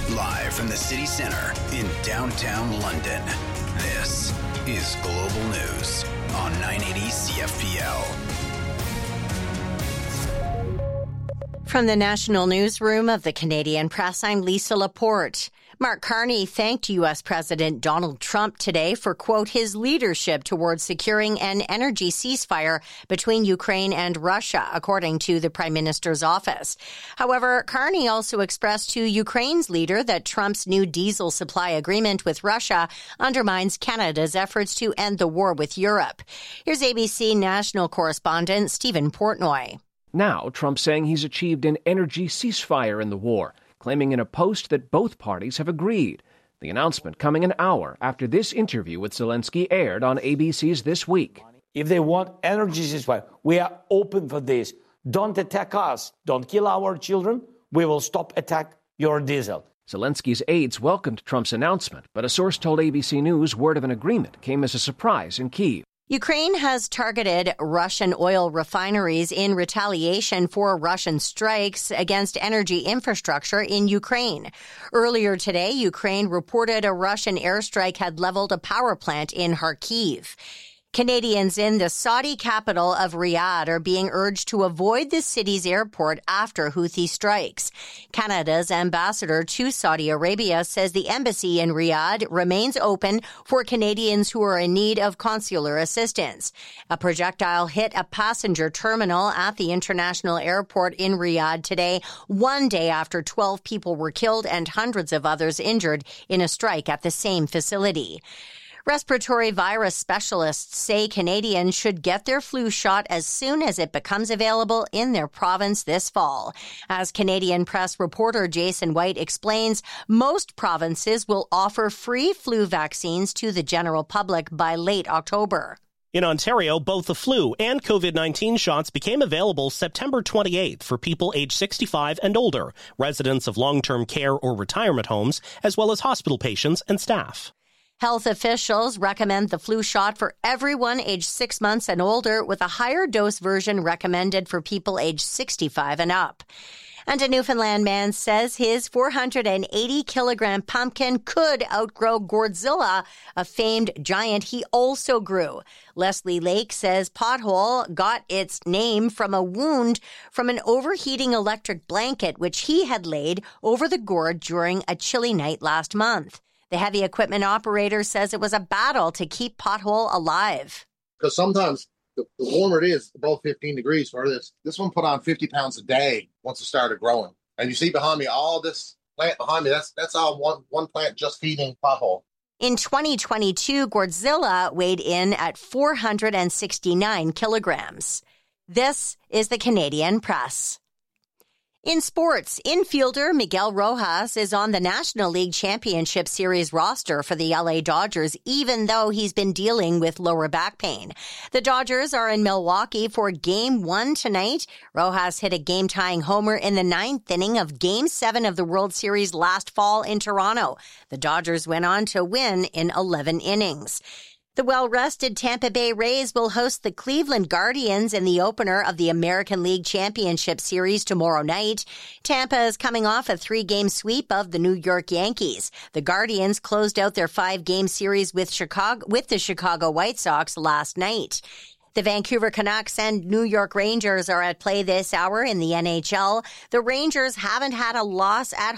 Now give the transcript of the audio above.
Live from the city center in downtown London, this is Global News on 980 CFPL. From the National Newsroom of the Canadian Press, I'm Lisa Laporte. Mark Carney thanked U.S. President Donald Trump today for, quote, his leadership towards securing an energy ceasefire between Ukraine and Russia, according to the Prime Minister's office. However, Carney also expressed to Ukraine's leader that Trump's new diesel supply agreement with Russia undermines Canada's efforts to end the war with Europe. Here's ABC national correspondent Stephen Portnoy. Now, Trump saying he's achieved an energy ceasefire in the war, claiming in a post that both parties have agreed. The announcement coming an hour after this interview with Zelensky aired on ABC's This Week. If they want energy ceasefire, we are open for this. Don't attack us. Don't kill our children. We will stop attack your diesel. Zelensky's aides welcomed Trump's announcement, but a source told ABC News word of an agreement came as a surprise in Kyiv. Ukraine has targeted Russian oil refineries in retaliation for Russian strikes against energy infrastructure in Ukraine. Earlier today, Ukraine reported a Russian airstrike had leveled a power plant in Kharkiv. Canadians in the Saudi capital of Riyadh are being urged to avoid the city's airport after Houthi strikes. Canada's ambassador to Saudi Arabia says the embassy in Riyadh remains open for Canadians who are in need of consular assistance. A projectile hit a passenger terminal at the international airport in Riyadh today, one day after 12 people were killed and hundreds of others injured in a strike at the same facility. Respiratory virus specialists say Canadians should get their flu shot as soon as it becomes available in their province this fall. As Canadian Press reporter Jason White explains, most provinces will offer free flu vaccines to the general public by late October. In Ontario, both the flu and COVID-19 shots became available September 28th for people age 65 and older, residents of long-term care or retirement homes, as well as hospital patients and staff. Health officials recommend the flu shot for everyone aged 6 months and older, with a higher dose version recommended for people aged 65 and up. And a Newfoundland man says his 480-kilogram pumpkin could outgrow Gourdzilla, a famed giant he also grew. Leslie Lake says Pothole got its name from a wound from an overheating electric blanket which he had laid over the gourd during a chilly night last month. The heavy equipment operator says it was a battle to keep Pothole alive. Because sometimes the warmer it is, above 15 degrees for this. This one put on 50 pounds a day once it started growing. And you see behind me, all this plant behind me, that's all one plant just feeding Pothole. In 2022, Gourdzilla weighed in at 469 kilograms. This is the Canadian Press. In sports, infielder Miguel Rojas is on the National League Championship Series roster for the LA Dodgers, even though he's been dealing with lower back pain. The Dodgers are in Milwaukee for Game 1 tonight. Rojas hit a game-tying homer in the 9th inning of Game 7 of the World Series last fall in Toronto. The Dodgers went on to win in 11 innings. The well-rested Tampa Bay Rays will host the Cleveland Guardians in the opener of the American League Championship Series tomorrow night. Tampa is coming off a 3-game sweep of the New York Yankees. The Guardians closed out their 5-game series with the Chicago White Sox last night. The Vancouver Canucks and New York Rangers are at play this hour in the NHL. The Rangers haven't had a loss at